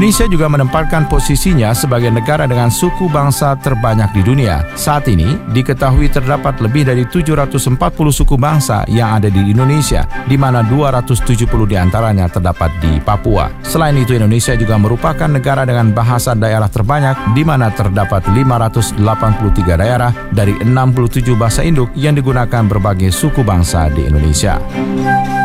Indonesia juga menempatkan posisinya sebagai negara dengan suku bangsa terbanyak di dunia. Saat ini, diketahui terdapat lebih dari 740 suku bangsa yang ada di Indonesia, di mana 270 diantaranya terdapat di Papua. Selain itu, Indonesia juga merupakan negara dengan bahasa daerah terbanyak, di mana terdapat 583 daerah dari 67 bahasa induk yang digunakan berbagai suku bangsa di Indonesia.